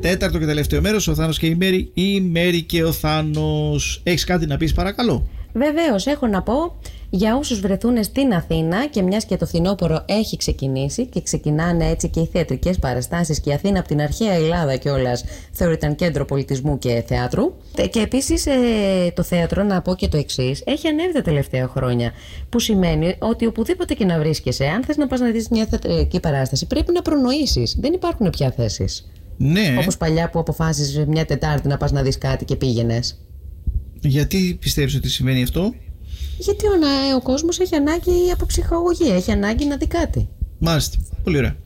Τέταρτο και τελευταίο μέρος, ο Θάνος και η Μέρη, η Μέρη και ο Θάνος. Έχεις κάτι να πεις, παρακαλώ? Βεβαίως, έχω να πω για όσους βρεθούν στην Αθήνα, και μιας και το φθινόπωρο έχει ξεκινήσει και ξεκινάνε έτσι και οι θεατρικές παραστάσεις, και η Αθήνα από την αρχαία Ελλάδα κιόλας θεωρείται κέντρο πολιτισμού και θεάτρου. Και επίσης το θέατρο, να πω και το εξής, έχει ανέβει τα τελευταία χρόνια. Που σημαίνει ότι οπουδήποτε και να βρίσκεσαι, αν θες να πας να δεις μια θεατρική παράσταση, πρέπει να προνοήσεις. Δεν υπάρχουν πια θέσεις. Ναι. Όπως παλιά που αποφάσισες μια Τετάρτη να πας να δεις κάτι και πήγαινες. Γιατί πιστεύεις ότι συμβαίνει αυτό? Γιατί ο κόσμος έχει ανάγκη από ψυχαγωγία, έχει ανάγκη να δει κάτι. Μάλιστα. Πολύ ωραία.